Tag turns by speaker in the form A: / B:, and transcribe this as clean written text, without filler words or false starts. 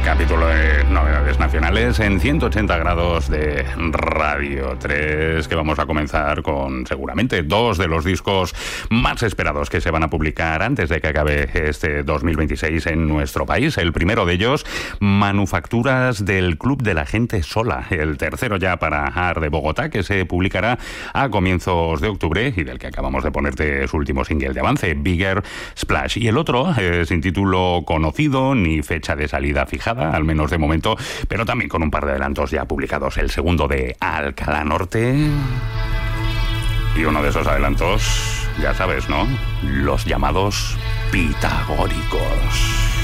A: Capítulo de novedades nacionales en 180 grados de Radio 3, que vamos a comenzar con seguramente dos de los discos más esperados que se van a publicar antes de que acabe este 2026 en nuestro país. El primero de ellos, Manufacturas del Club de la Gente Sola. El tercero ya para AR de Bogotá, que se publicará a comienzos de octubre y del que acabamos de ponerte su último single de avance, Bigger Splash. Y el otro, sin título conocido ni fecha de salida fijada, al menos de momento, pero también con un par de adelantos ya publicados. El segundo de Alcalá Norte. Y uno de esos adelantos, ya sabes, ¿no? Los llamados pitagóricos.